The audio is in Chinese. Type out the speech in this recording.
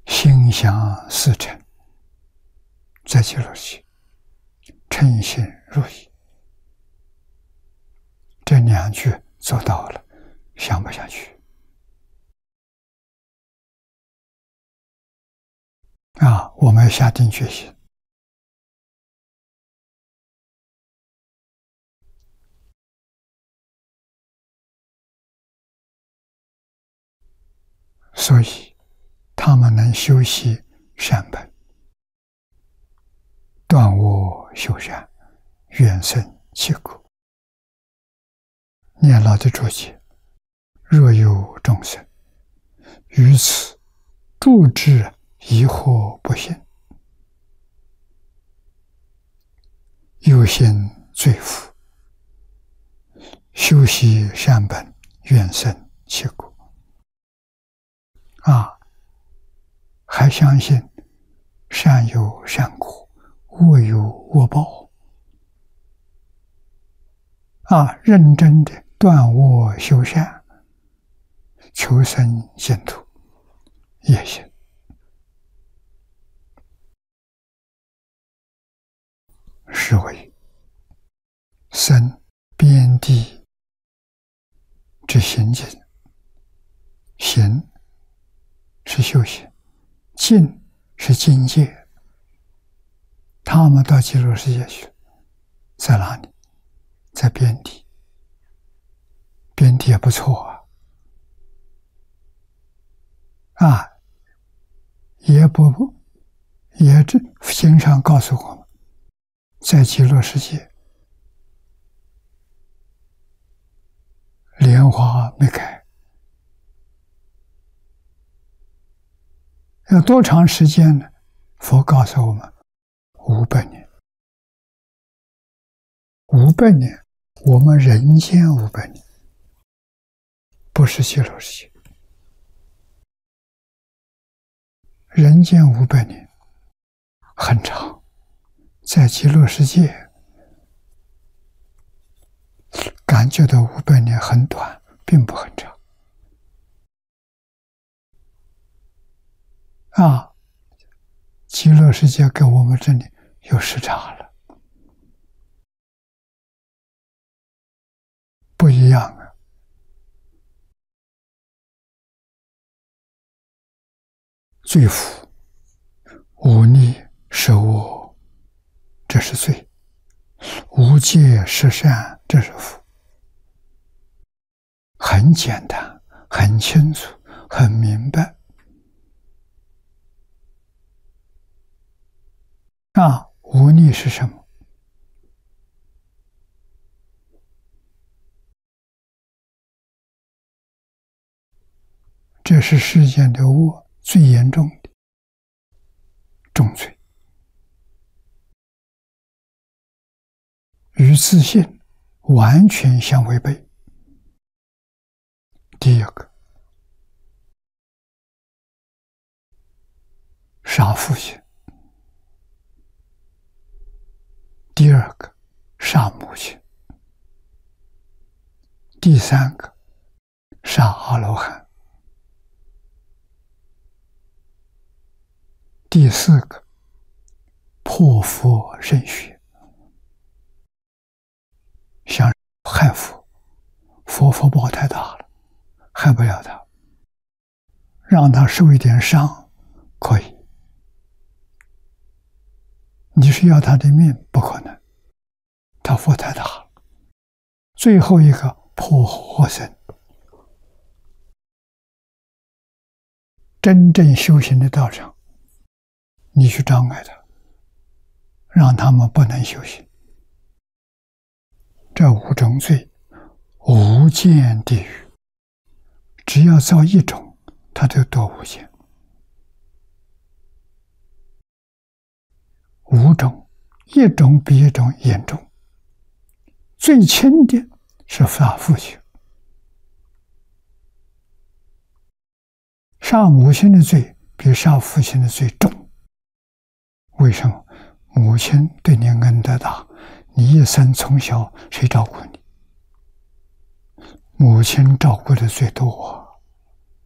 心想事成，在极乐世界称心如意。这两句做到了，想不想去？我们要下定决心。所以他们能修习善本，断恶修善，愿生其国。念老的注解：若有众生于此住之疑惑不信，有心罪福，修习善本，愿生其国。还相信善有善果，恶有恶报。认真的断恶修善，求生净土也行。是为生边地之行境，行是修行，境是境界。他们到极乐世界去，在哪里？在边地。边地也不错也这经上告诉我们，在极乐世界莲花没开，要多长时间呢？佛告诉我们500年。500年，我们人间500年，不是极乐世界。人间500年很长，在极乐世界感觉到500年很短，并不很长。极乐世界跟我们这里有时差了，不一样啊。罪福，忤逆舍我，这是罪；无戒十善，这是福。很简单，很清楚，很明白。忤逆是什么？这是世间的恶最严重的重罪，与自信完全相违背。第一个，杀父亲；第二个，杀母亲；第三个，杀阿罗汉；第四个，破佛圣血，想害佛，佛报太大了，害不了他，让他受一点伤可以，你是要他的命不可能，他佛太大了。最后一个，破活僧，真正修行的道场，你去障碍他，让他们不能修行。这5种罪，无间地狱，只要造一种，他就堕无间。5种，一种比一种严重。最轻的是杀父亲，杀母亲的罪比杀父亲的罪重。为什么？母亲对你恩德大，你一生从小谁照顾你？母亲照顾的最多